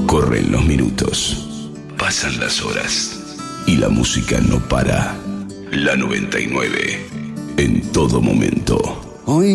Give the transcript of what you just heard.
Corren los minutos, pasan las horas y la música no para. La 99, en todo momento. Hoy